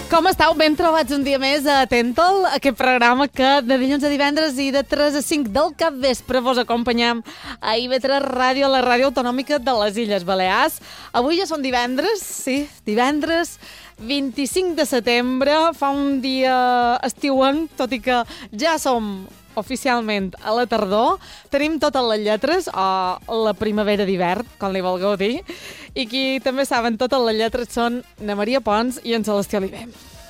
Com estàu? Ben trobats un dia més a Atental, aquest programa que de dilluns a divendres i de 3 a 5 del capvespre vos acompanyam a IB3 Ràdio, la ràdio autonòmica de les Illes Balears. Avui ja són divendres, sí, divendres 25 de setembre, fa un dia estiuenc, tot i que ja som oficialment a la tardor. Tenim totes les lletres, o la primavera d'hivern, com li vulgueu dir, i qui també saben totes les lletres són na Maria Pons i en Celestí Oliver.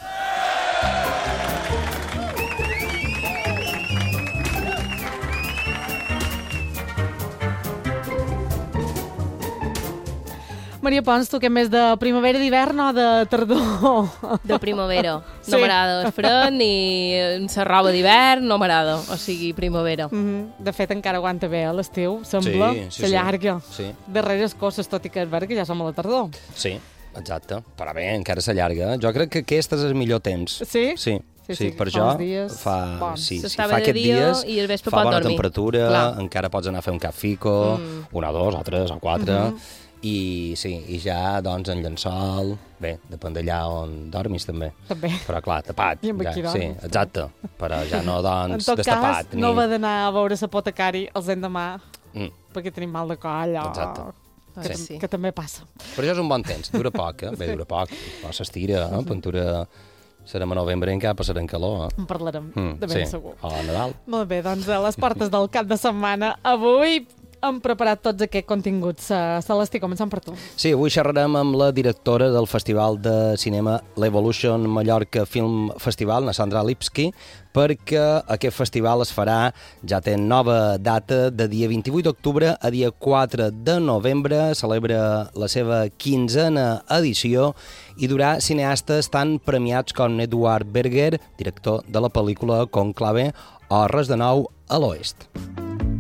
Maria Pons, tu què més de primavera d'hivern o de tardor? De primavera. No Sí. m'agrada el fred ni la roba d'hivern, no m'agrada. O sigui, primavera. De fet, encara aguanta bé a l'estiu, sembla. Sí. S'allarga. Sí. Darreres coses, tot i que és vera que ja som a la tardor. Sí, exacte. Però bé, encara s'allarga. Jo crec que aquest és el millor temps. Sí? Sí. Sí, per fa jo uns dies bons. sí, S'estava fa de aquests dia dies, i al vespre fa pot bona dormir. temperatura, Clar. encara pots anar a fer un cafico, una, dos o tres o quatre, i sí, i ja, doncs, en llençol, bé, depèn d'allà on dormis, també. També. Però, clar, tapat. I amb ja, qui sí, dorms. exacte. Però ja no, En doncs, tot cas, destapat. no va d'anar a veure l'apotecari els endemà, Mm, perquè tenim mal de coll o... Exacte. Que, Sí. que també passa. Però això és un bon temps, dura poc, Bé, dura poc, però s'estira, Pintura... Serem a novembre i encara passarem calor, En parlarem, de ben sí. segur. A Nadal. Molt bé, doncs a les portes del cap de setmana, avui hem preparat tots aquests continguts. Celestí, començant per tu. Sí, avui xerrarem amb la directora del Festival de Cinema l'Evolution Mallorca Film Festival, na Sandra Lipski, perquè aquest festival es farà, ja té nova data, de dia 28 d'octubre a dia 4 de novembre, celebra la seva 15a edició i durà cineastes tan premiats com Edward Berger, director de la pel·lícula Conclave, o Res de nou a l'Oest.